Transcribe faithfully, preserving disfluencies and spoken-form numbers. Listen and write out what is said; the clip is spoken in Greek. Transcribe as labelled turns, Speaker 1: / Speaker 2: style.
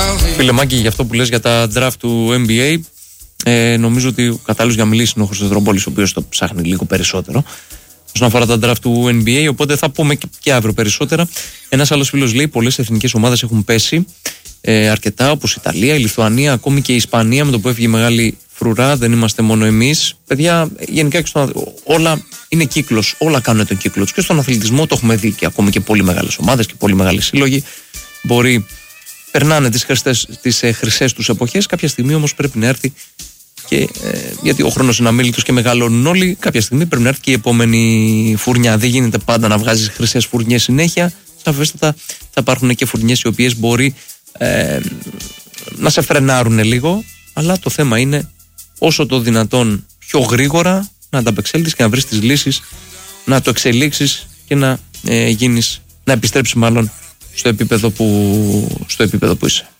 Speaker 1: Φίλε Μάκη, για αυτό που λες για τα draft του N B A, ε, νομίζω ότι ο κατάλληλος για να μιλήσει είναι ο Χρήστος Δρομπόλης, ο οποίος το ψάχνει λίγο περισσότερο όσον αφορά τα draft του N B A, οπότε θα πούμε και, και αύριο περισσότερα. Ένας άλλος φίλος λέει: πολλές εθνικές ομάδες έχουν πέσει ε, αρκετά, όπως η Ιταλία, η Λιθουανία, ακόμη και η Ισπανία, με το που έφυγε η μεγάλη φρουρά. Δεν είμαστε μόνο εμείς. Παιδιά, γενικά και στο, όλα είναι κύκλος. Όλα κάνουν τον κύκλο τους. Και στον αθλητισμό το έχουμε δει, και ακόμη και πολύ μεγάλες ομάδες και πολύ μεγάλοι σύλλογοι μπορεί. Περνάνε τις, χρηστές, τις ε, χρυσές τους εποχές. Κάποια στιγμή όμως πρέπει να έρθει και, ε, γιατί ο χρόνος είναι αμήλυτος και μεγαλώνουν όλοι. Κάποια στιγμή πρέπει να έρθει και η επόμενη φουρνιά. Δεν γίνεται πάντα να βγάζεις χρυσές φουρνιές συνέχεια. Σαφέστατα θα υπάρχουν και φουρνιές οι οποίες μπορεί ε, να σε φρενάρουν λίγο. Αλλά το θέμα είναι όσο το δυνατόν πιο γρήγορα να ανταπεξέλθεις και να βρεις τις λύσεις, να το εξελίξεις και να ε, γίνεις, να επιστρέψεις μάλλον στο επίπεδο που, στο επίπεδο που είσαι.